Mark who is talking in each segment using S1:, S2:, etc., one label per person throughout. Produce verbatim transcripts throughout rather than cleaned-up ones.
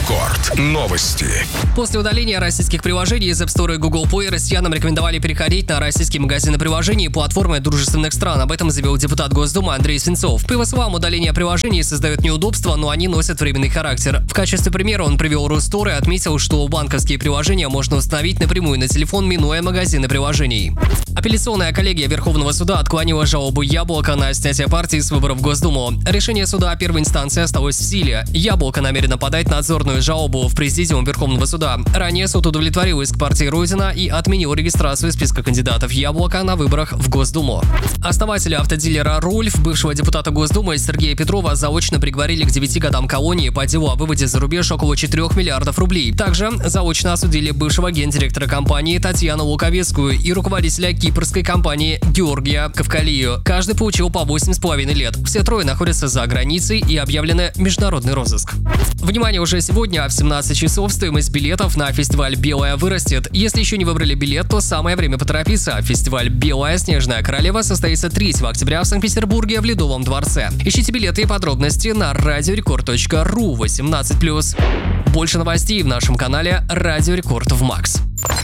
S1: Рекорд. Новости.
S2: После удаления российских приложений из App Store и Google Play россиянам рекомендовали переходить на российские магазины приложений и платформы дружественных стран. Об этом заявил депутат Госдумы Андрей Свинцов. По его словам, удаление приложений создает неудобства, но они носят временный характер. В качестве примера он привел Рустор и отметил, что банковские приложения можно установить напрямую на телефон, минуя магазины приложений. Апелляционная коллегия Верховного суда отклонила жалобу Яблока на снятие партии с выборов в Госдуму. Решение суда первой инстанции осталось в силе. Яблоко намерено подать надзорную жалобу в Президиум Верховного суда. Ранее суд удовлетворил иск партии Родина и отменил регистрацию списка кандидатов Яблока на выборах в Госдуму. Основателя автодилера «Рульф», бывшего депутата Госдумы Сергея Петрова, заочно приговорили к девяти годам колонии по делу о выводе за рубеж около четырёх миллиардов рублей. Также заочно осудили бывшего гендиректора компании Татьяну Луковецкую и руководителя кипрской компании Георгия Кавкалию. Каждый получил по восемь с половиной лет. Все трое находятся за границей и объявлены международный розыск. Внимание, уже сегодня в семнадцать часов стоимость билетов на фестиваль «Белая» вырастет. Если еще не выбрали билет, то самое время поторопиться. Фестиваль «Белая снежная королева» состоится третьего октября в Санкт-Петербурге в Ледовом дворце. Ищите билеты и подробности на радиорекорд точка ру восемнадцать плюс. Больше новостей в нашем канале «Радио Рекорд» в Макс.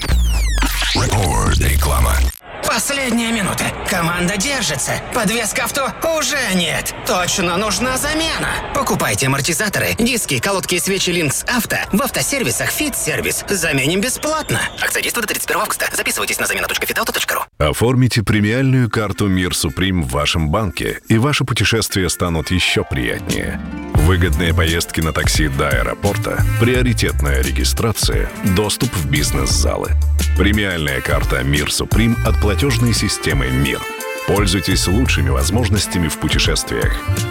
S1: Рекорд. Реклама.
S3: Последняя минута. Команда держится. Подвеска авто уже нет. Точно нужна замена. Покупайте амортизаторы, диски, колодки, свечи Линкс Авто в автосервисах «Фит-сервис». Заменим бесплатно. Акция действует до тридцать первого августа. Записывайтесь на замена точка фитауто точка ру.
S4: Оформите премиальную карту «Мир Суприм» в вашем банке, и ваши путешествия станут еще приятнее. Выгодные поездки на такси до аэропорта, приоритетная регистрация, доступ в бизнес-залы. Премиальная карта «Мир Суприм» от платежной системы «Мир». Пользуйтесь лучшими возможностями в путешествиях.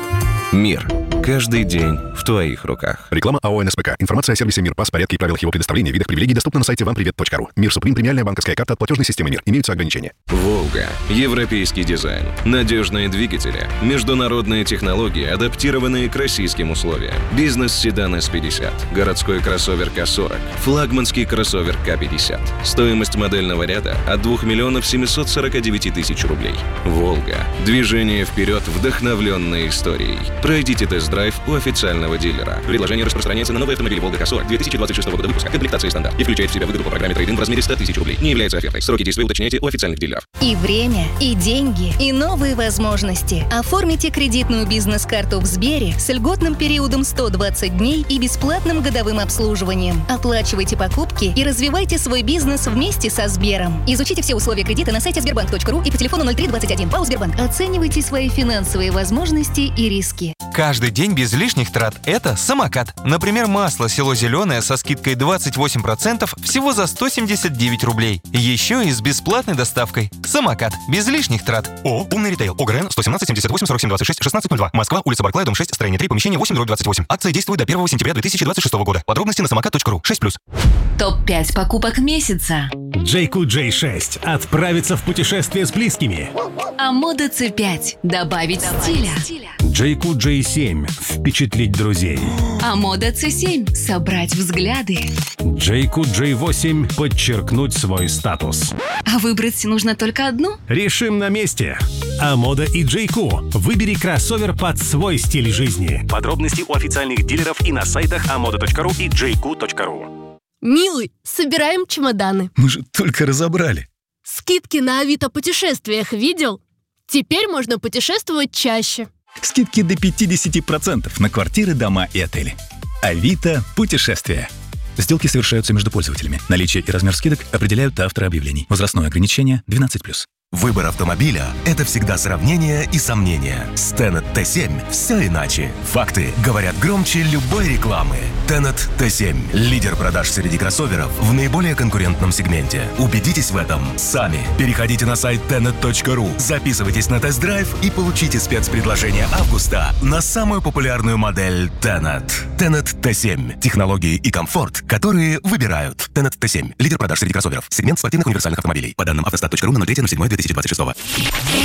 S5: Мир. Каждый день в твоих руках.
S4: Реклама АО НСПК. Информация о сервисе «Мир», пас, порядке и правилах его предоставления, видах привилегий доступна на сайте вам привет точка ру. «Мир Суприм» — премиальная банковская карта от платежной системы «Мир». Имеются ограничения.
S5: «Волга». Европейский дизайн. Надежные двигатели. Международные технологии, адаптированные к российским условиям. Бизнес-седан эс пятьдесят. Городской кроссовер ка сорок. Флагманский кроссовер ка пятьдесят. Стоимость модельного ряда от двух миллионов семисот сорока девяти тысяч рублей. «Волга». Движение вперед, вдохновленное историей. Пройдите тест-драйв у официального дилера. Предложение распространяется на новые автомобили «Волга» ка сорок две тысячи двадцать шестого года выпуска. Комплектация стандарт. И включает в себя выгоду по программе трейд-ин в размере ста тысяч рублей. Не является офертой. Сроки действия уточняйте у официальных дилеров.
S6: И время, и деньги, и новые возможности. Оформите кредитную бизнес-карту в Сбере с льготным периодом сто двадцать дней и бесплатным годовым обслуживанием. Оплачивайте покупки и развивайте свой бизнес вместе со Сбером. Изучите все условия кредита на сайте сбербанк точка ру и по телефону ноль три двадцать один. ПАО «Сбербанк». Оценивайте свои финансовые возможности и риски.
S7: Каждый день без лишних трат – это самокат. Например, масло село зеленое со скидкой двадцать восемь процентов всего за сто семьдесят девять рублей. Еще и с бесплатной доставкой. Самокат. Без лишних трат. О, умный ритейл. ОГРН сто семнадцать семьдесят восемь сорок семь двадцать шесть шестнадцать ноль два. Москва, улица Барклая, дом шесть, строение три, помещение восемь двадцать восемь. Акция действует до первого сентября две тысячи двадцать шестого года. Подробности на самокат точка ру. шесть плюс.
S8: топ пять покупок месяца.
S9: Джейку джей шесть. Отправиться в путешествие с близкими.
S8: Амода си пять. Добавить стиля.
S9: Джейку джей семь. Впечатлить друзей.
S8: Амода си семь. Собрать взгляды.
S9: Джейку джей восемь. Подчеркнуть свой статус.
S8: А выбрать нужно только одну?
S9: Решим на месте. Амода и Джейку. Выбери кроссовер под свой стиль жизни. Подробности у официальных дилеров и на сайтах амода точка ру и джейку точка ру.
S10: Милый, собираем чемоданы.
S11: Мы же только разобрали.
S10: Скидки на Авито путешествиях видел? Теперь можно путешествовать чаще.
S11: Скидки до пятьдесят процентов на квартиры, дома и отели. Авито путешествия. Сделки совершаются между пользователями. Наличие и размер скидок определяют авторы объявлений. Возрастное ограничение двенадцать плюс.
S12: Выбор автомобиля – это всегда сравнение и сомнения. С Tenet тэ семь все иначе. Факты говорят громче любой рекламы. Tenet тэ семь – лидер продаж среди кроссоверов в наиболее конкурентном сегменте. Убедитесь в этом сами. Переходите на сайт тенет точка ру, записывайтесь на тест-драйв и получите спецпредложение августа на самую популярную модель Tenet. Tenet тэ семь – технологии и комфорт, которые выбирают. Tenet тэ семь – лидер продаж среди кроссоверов. Сегмент спортивных универсальных автомобилей. По данным автостат точка ру на ноль три ноль семь две тысячи двадцать шестого.